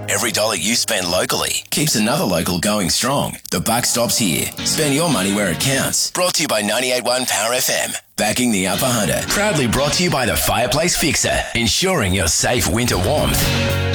Every dollar you spend locally keeps another local going strong. The buck stops here. Spend your money where it counts. Brought to you by 98.1 Power FM. Backing the Upper Hunter. Proudly brought to you by the Fireplace Fixer. Ensuring your safe winter warmth.